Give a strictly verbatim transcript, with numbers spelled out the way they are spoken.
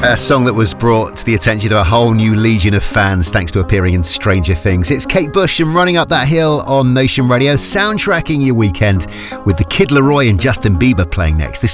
A song that was brought to the attention of a whole new legion of fans thanks to appearing in Stranger Things. It's Kate Bush and Running Up That Hill on Nation Radio, soundtracking your weekend with the Kid Laroi and Justin Bieber playing next. This